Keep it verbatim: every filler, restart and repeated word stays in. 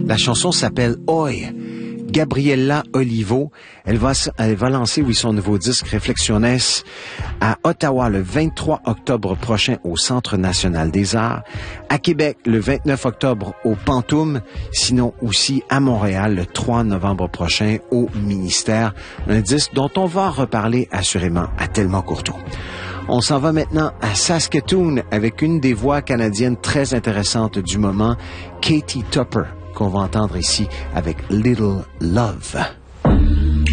La chanson s'appelle « Oi ». Gabriella Olivo, elle va, elle va lancer, oui, son nouveau disque Reflexiones à Ottawa le vingt-trois octobre prochain au Centre national des arts, à Québec le vingt-neuf octobre au Pantoum, sinon aussi à Montréal le trois novembre prochain au Ministère, un disque dont on va reparler assurément à Thelma Courteau. On s'en va maintenant à Saskatoon avec une des voix canadiennes très intéressantes du moment, Katie Tupper, qu'on va entendre ici avec Little Love.